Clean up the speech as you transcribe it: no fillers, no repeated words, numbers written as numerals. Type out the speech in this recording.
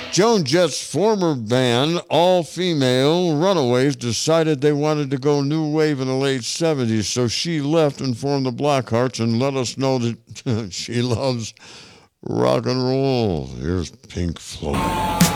Joan Jett's former band, All Female Runaways, decided they wanted to go new wave in the late 70s, so she left and formed the Blackhearts and let us know that she loves rock and roll. Here's Pink Floyd.